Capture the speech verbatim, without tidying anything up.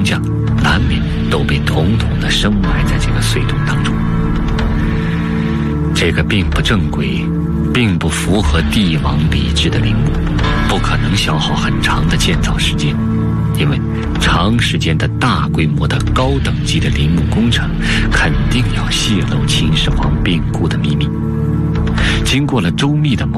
匠难免都被统统的深埋在这个隧洞当中。这个并不正规，并不符合帝王礼制的陵墓，不可能消耗很长的建造时间，因为长时间的大规模的高等级的陵墓工程，肯定要泄露秦始皇病故的秘密。经过了周密的谋